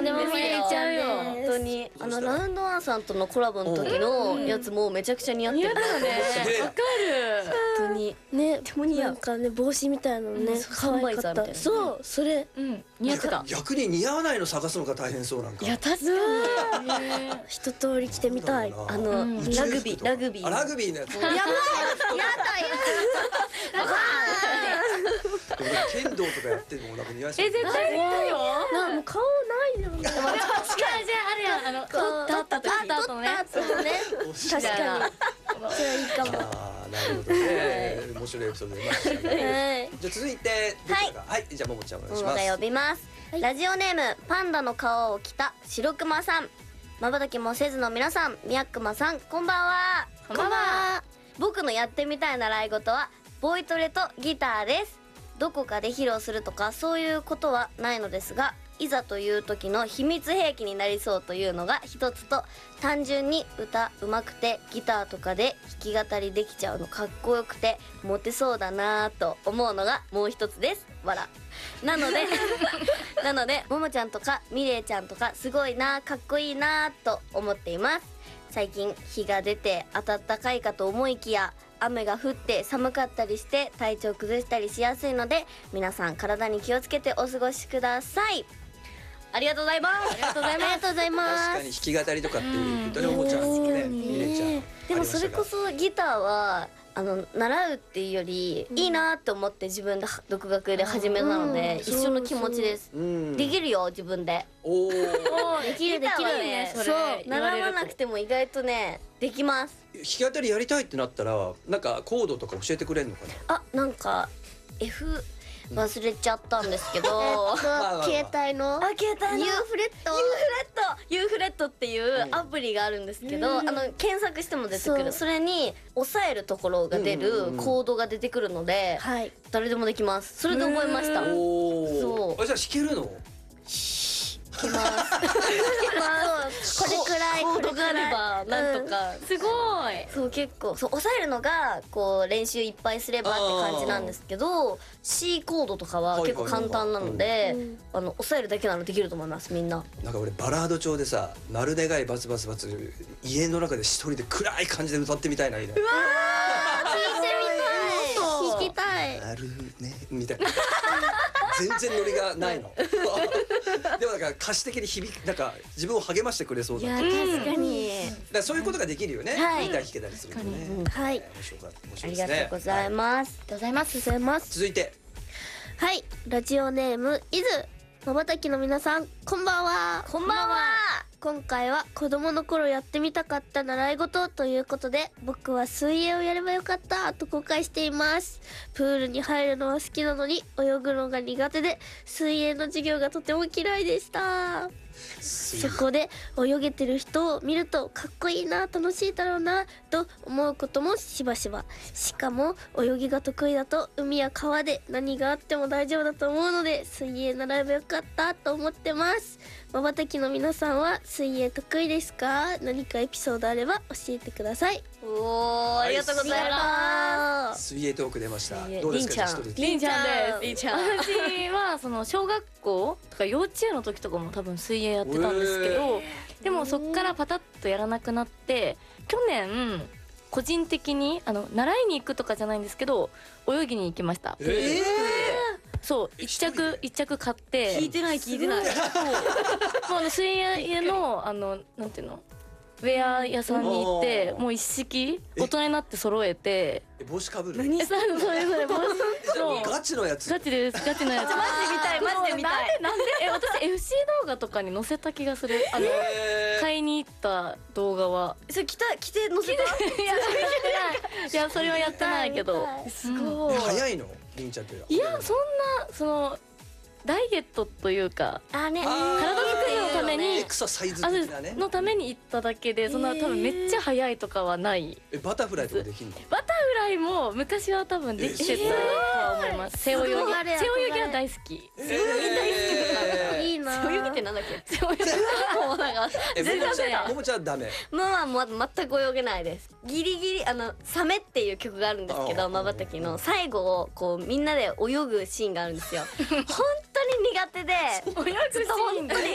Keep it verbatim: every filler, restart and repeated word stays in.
でも見れちゃうよ本当に。あのラウンドワンさんとのコラボの時のやつもめちゃくちゃ似合ってる。 似合ったよね。わかる。 本当にね、 とも似合うなんかね帽子みたいなのね可愛かった。そうそれうん似合ってた。 逆に似合わないの探すのが大変そうなんか。 いや確かに。 一通り着てみたい。 あのラグビーラグビー。 あラグビーのやつ。 やばい。やだでもなんか剣道とかやってるのもなんか似合いそう。 え絶対似合うよ。 なもう顔ないじゃん。 確かにじゃああれやあの立った時立ったとね。 そうね。確かに。それいいかも。 ああなるほどね。面白いエピソード出ましたね。 はい。 じゃあ続いてどちらがはいじゃあももちゃんお願いします。 が呼びます。ラジオネームパンダの顔を着た白熊さん。まばたきもせずの皆さん、みやくまさん、こんばんは。 こんばんは。 僕のやってみたい習い事はボイトレとギターです。どこかで披露するとかそういうことはないのですが、いざという時の秘密兵器になりそうというのが一つと、単純に歌うまくてギターとかで弾き語りできちゃうのかっこよくてモテそうだなぁと思うのがもう一つです。わら。なのでなのでももちゃんとかみれいちゃんとかすごいなかっこいいなと思っています。最近日が出て暖かいかと思いきや雨が降って寒かったりして体調崩したりしやすいので、皆さん体に気をつけてお過ごしください。ありがとうございます。ありがとうございます。ありがとうございます。 確かに弾き語りとかっていうとねももちゃんねみれちゃん。 でもそれこそギターはあの習うっていうよりいいなって思って自分で独学で始めたので一緒の気持ちです。できるよ自分で。 おお。 できるできるね。そう習わなくても意外とねできます。 弾き語りやりたいってなったらなんかコードとか教えてくれるのかな。 あなんか F 忘れちゃったんですけど、 携帯のあ携帯のユーフレットユーフレットユーフレットっていうアプリがあるんですけど、あの検索しても出てくる。それに押さえるところが出るコードが出てくるので、誰でもできます。それで覚えました。 おそう。 あじゃあ弾けるの？ 弾けます。これくらいこれくらいばなんとかすごい。 そう結構そう押さえるのがこう練習いっぱいすればって感じなんですけど、C コードとかは結構簡単なので、あの押さえるだけならできると思いますみんな。 なんか俺バラード調でさ丸願いバツバツバツ家の中で一人で暗い感じで歌ってみたいな。うわー聞いてみたい。聞きたい。 なるねみたいな。全然ノリがないの。でもなんか歌詞的に響きなんか自分を励ましてくれそうだ。 いや確かに。 だからそういうことができるよね。ギター弾けたりするとね。 はい。 面白かった面あ白いですね。 りがとうございます。 ありがとうございます。 ございます。 続いてはい、ラジオネームいずまばたきの皆さんこんばんは。 こんばんは。 今回は子供の頃やってみたかった習い事ということで、僕は水泳をやればよかったと後悔しています。プールに入るのは好きなのに泳ぐのが苦手で、水泳の授業がとても嫌いでした。そこで泳げてる人を見るとかっこいいな、楽しいだろうなと思うこともしばしば。しかも泳ぎが得意だと海や川で何があっても大丈夫だと思うので、水泳習えばよかったと思ってます。まばたきの皆さんは水泳得意ですか？何かエピソードあれば教えてください。 おーありがとうございます。 水泳トーク出ました。 水泳どうですか？ りんちゃん一人でりんちゃんです。 りんちゃん私はその小学校とか幼稚園の時とかも多分水泳やってたんですけど、でもそっからパタッとやらなくなって、去年個人的にあの習いに行くとかじゃないんですけど泳ぎに行きました。 えーそう一着一着買って聞いてない聞いてない。 もうあの水泳のあのなんていうのウェア屋さんに行ってもう一式大人になって揃えて、 え帽子かぶる？ 何えそれそれそれ帽子そうガチのやつ。 ガチですガチのやつ。 マジで見たいマジで見たい。 なんでえ私 エフシー 動画とかに載せた気がする。あのえー買いに行った動画は。 それ着た着て載せた？ いやそれやってない。いやそれはやってないけど。 すごい。 早いのりんちゃんって。 いやそんなそのダイエットというかあね。 体作りのためにエクササイズあ的なね。 のために行っただけで、そんな多分めっちゃ速いとかはない。 えバタフライとかできんの？ バタフライも昔は多分できてたとは思います。背泳ぎすごい背泳ぎは大好き。 背泳ぎ大好き。 いいな。 背泳ぎってなんだっけ？ 背泳ぎもうなんかえ全然ダメだ。 ももちゃんダメ。 まあまあ全く泳げないです。ギリギリあのサメっていう曲があるんですけああど、まばたきの最後をこうみんなで泳ぐシーンがあるんですよ。本当に苦手で。 泳ぐシーンで本当に